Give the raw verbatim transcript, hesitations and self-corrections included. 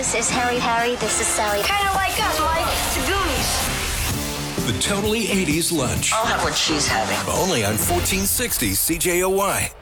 This is Harry. Harry, this is Sally. Kind of like us, like the Goonies. The Totally eighties Lunch. I'll have what she's having. Only on fourteen sixty C J O Y.